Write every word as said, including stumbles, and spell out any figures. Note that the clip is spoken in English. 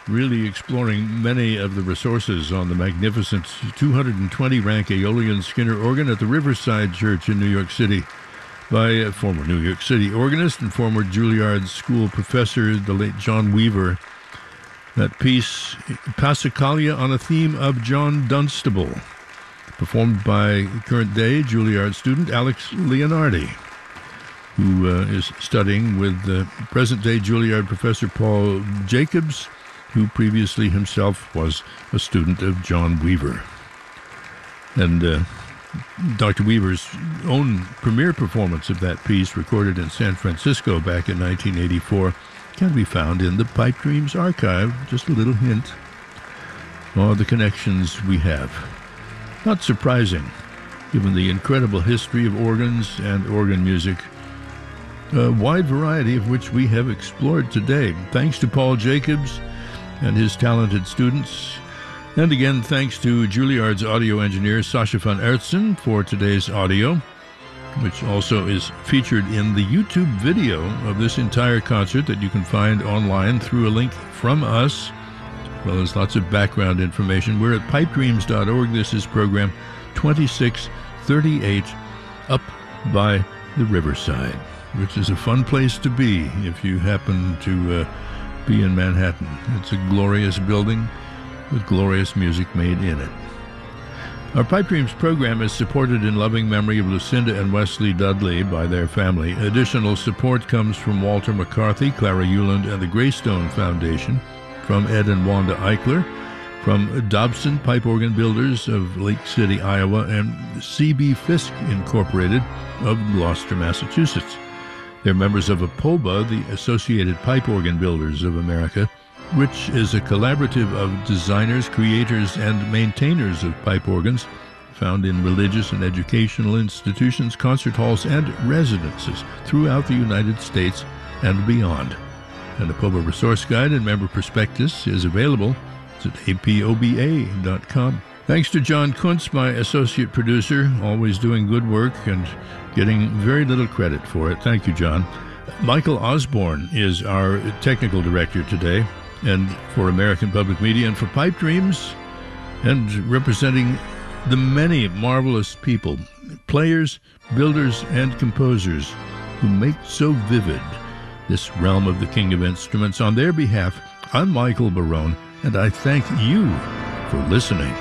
really exploring many of the resources on the magnificent two hundred twenty rank Aeolian Skinner organ at the Riverside Church in New York City by a former New York City organist and former Juilliard School professor, the late John Weaver. That piece, Passacaglia on a theme of John Dunstable, performed by current-day Juilliard student Alex Leonardi, who uh, is studying with uh, present-day Juilliard professor Paul Jacobs, who previously himself was a student of John Weaver. And uh, Doctor Weaver's own premiere performance of that piece, recorded in San Francisco back in nineteen eighty-four, can be found in the Pipe Dreams archive. Just a little hint. All the connections we have. Not surprising, given the incredible history of organs and organ music, a wide variety of which we have explored today. Thanks to Paul Jacobs and his talented students. And again, thanks to Juilliard's audio engineer, Sasha van Aertsen, for today's audio, which also is featured in the YouTube video of this entire concert that you can find online through a link from us, as well as lots of background information. We're at pipe dreams dot org. This is program twenty-six thirty-eight, Up by the Riverside, which is a fun place to be if you happen to uh, be in Manhattan. It's a glorious building with glorious music made in it. Our Pipe Dreams program is supported in loving memory of Lucinda and Wesley Dudley by their family. Additional support comes from Walter McCarthy, Clara Euland, and the Greystone Foundation, from Ed and Wanda Eichler, from Dobson Pipe Organ Builders of Lake City, Iowa, and C B Fisk Incorporated of Gloucester, Massachusetts. They're members of APOBA, the Associated Pipe Organ Builders of America, which is a collaborative of designers, creators, and maintainers of pipe organs found in religious and educational institutions, concert halls, and residences throughout the United States and beyond. An APOBA resource guide and member prospectus is available at A P O B A dot com. Thanks to John Kuntz, my associate producer, always doing good work and getting very little credit for it. Thank you, John. Michael Osborne is our technical director today, and for American Public Media and for Pipe Dreams, and representing the many marvelous people, players, builders, and composers who make so vivid this realm of the King of Instruments. On their behalf, I'm Michael Barone, and I thank you for listening.